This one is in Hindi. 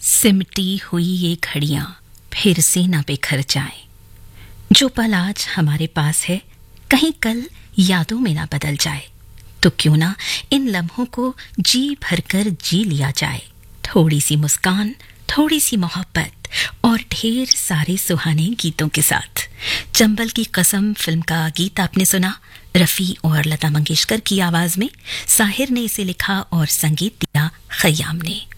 सिमटी हुई ये घड़ियां फिर से ना बिखर जाए। जो पल आज हमारे पास है कहीं कल यादों में ना बदल जाए। तो क्यों ना इन लम्हों को जी भरकर जी लिया जाए। थोड़ी सी मुस्कान, थोड़ी सी मोहब्बत और ढेर सारे सुहाने गीतों के साथ। चंबल की कसम फिल्म का गीत आपने सुना, रफ़ी और लता मंगेशकर की आवाज में। साहिर ने इसे लिखा और संगीत दिया खयाम ने।